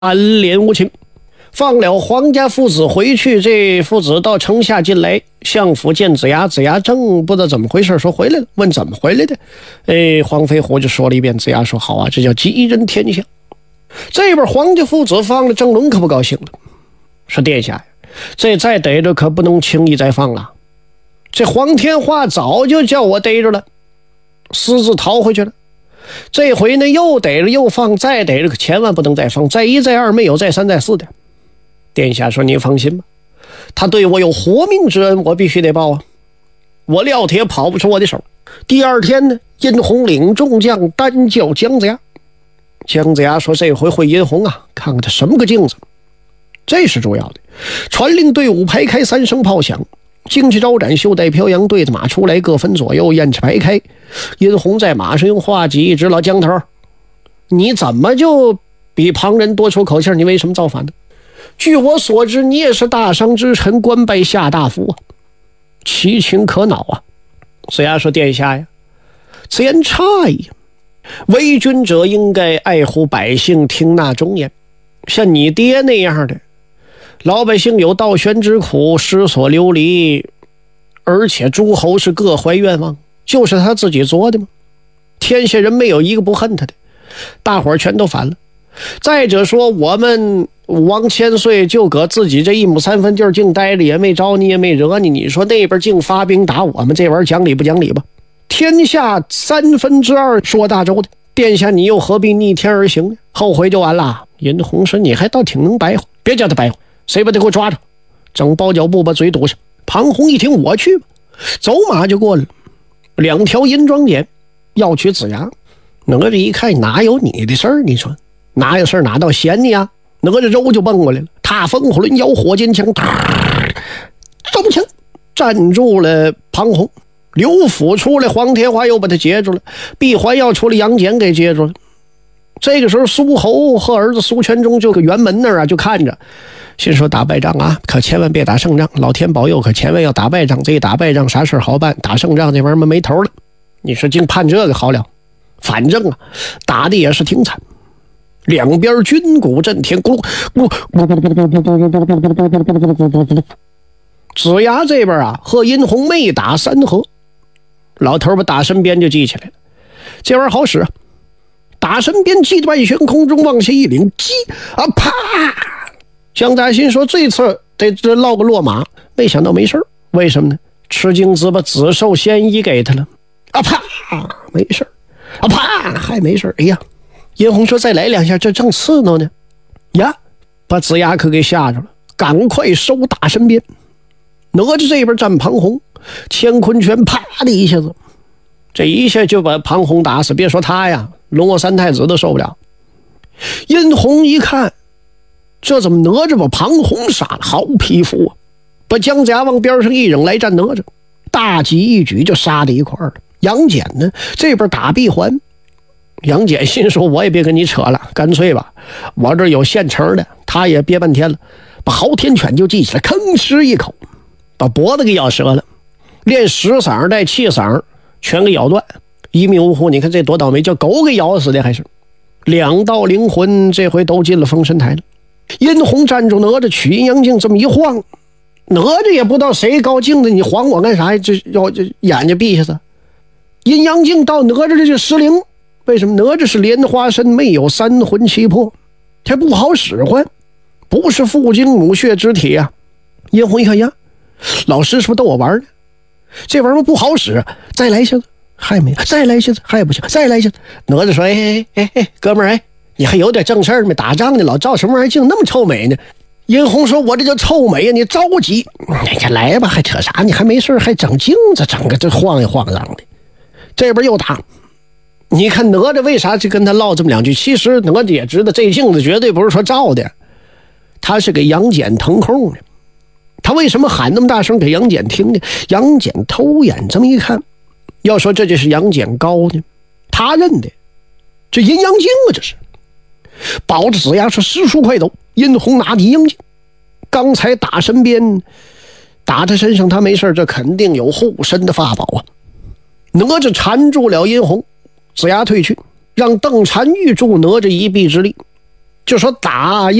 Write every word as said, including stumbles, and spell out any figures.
安廉无情。放了黄家父子回去，这父子到城下进来，相府见子牙，子牙正不知道怎么回事，说回来了，问怎么回来的。哎，黄飞虎就说了一遍，子牙说好啊，这叫吉人天相。这边黄家父子放了，郑伦可不高兴了，说殿下，这再逮着可不能轻易再放了。这黄天化早就叫我逮着了，私自逃回去了。这回呢又逮着又放，再逮着可千万不能再放，再一再二没有，再三再四的。殿下说你放心吧，他对我有活命之恩，我必须得报啊，我廖铁跑不出我的手。第二天呢，殷红领众将单叫姜子牙。姜子牙说这回会殷红啊，看看他什么个镜子，这是主要的。传令队伍排开，三声炮响，旌旗招展，袖带飘扬，对着马出来，各分左右，雁翅排开。殷红在马上用话戟一指，老姜头，你怎么就比旁人多出口气，你为什么造反呢？据我所知，你也是大商之臣，官拜下大夫啊，其情可恼啊。子牙说殿下呀，此言差矣，为君者应该爱护百姓，听纳忠言。像你爹那样的，老百姓有倒悬之苦，失所流离，而且诸侯是各怀愿望，就是他自己做的吗？天下人没有一个不恨他的，大伙儿全都反了。再者说，我们武王千岁就搁自己这一亩三分地儿净待着，也没招你，也没惹你，你说那边净发兵打我们，这玩意儿讲理不讲理吧？天下三分之二说大周的，殿下你又何必逆天而行呢？后悔就完了。殷红说你还倒挺能白话，别叫他白话，谁把他给我抓着，整包脚布把嘴堵上。庞红一听，我去吧，走马就过来了，两条银装锏要取子牙。哪吒一看，哪有你的事儿？你说哪有事儿？哪到嫌你啊？哪吒肉就蹦过来了，踏风火轮，摇火尖枪，中枪站住了庞红。刘府出来，黄天化又把他截住了，闭环要出来，杨戬给截住了。这个时候苏侯和儿子苏全忠就搁辕门那儿啊，就看着，心说打败仗啊，可千万别打胜仗，老天保佑，可千万要打败仗。这一打败仗啥事好办，打胜仗这玩意儿没头了。你说净盼这个好了，反正啊打的也是挺惨，两边军鼓震天，咕咕咕。子牙这边啊和殷红没打三合，老头把打身边就记起来了，这玩意儿好使啊。打身边击断悬空中，往下一领，击啊啪！姜大新说这次得这落个落马，没想到没事，为什么呢？吃金子把紫寿仙衣给他了啊啪！没事啊啪！还没事。哎呀，殷红说再来两下，这正刺挠呢呀，把子牙可给吓着了，赶快收打身边。哪吒这边站庞红，乾坤拳啪的一下子，这一下就把庞红打死。别说他呀，龙王三太子都受不了。殷红一看，这怎么哪吒把庞红杀了？好匹夫啊！把姜子牙往边上一扔，来战哪吒，大戟一举就杀在一块了。杨戬呢，这边打闭环，杨戬心说我也别跟你扯了，干脆吧，我这有现成的。他也憋半天了，把昊天犬就记起来，吭哧一口把脖子给咬折了，连石嗓带气嗓全给咬断，一命呜呼。你看这多倒霉，叫狗给咬死的还是？两道灵魂这回都进了封神台了。殷红站住哪吒，取阴阳镜这么一晃，哪吒也不知道谁高兴的，你晃我干啥呀？这要这眼睛闭下子，阴阳镜到哪吒这就失灵。为什么？哪吒是莲花身，没有三魂七魄，它不好使唤，不是父精母血之体啊。殷红一看呀，老师是不是逗我玩呢？这玩意儿不好使，再来一下子还没，再来一下子还不行，再来一下子。哪吒说：“哎哎哎，哥们儿，哎，你还有点正事儿没？打仗呢，老照什么玩意儿镜，那么臭美呢？”殷红说：“我这叫臭美呀，你着急。哎呀，来吧，还扯啥？你还没事还整镜子，整个这晃一晃荡的。”这边又打，你看哪吒为啥就跟他唠这么两句？其实哪吒也知道，这镜子绝对不是说照的，他是给杨戬腾空的。他为什么喊那么大声给杨戬听呢？杨戬偷眼这么一看，要说这就是杨戬高呢，他认的这阴阳镜啊，这是保着子牙说：“师叔快走！”殷红拿着阴阳镜，刚才打身边打他身上他没事，这肯定有护身的法宝啊。哪吒缠住了殷红，子牙退去，让邓婵玉助哪吒一臂之力。 就说打